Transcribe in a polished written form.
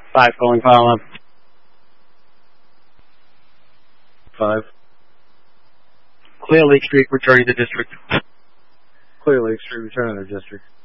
5 calling file up. 5. Clear Lake Street, returning to district. Clear Lake Street, returning to district.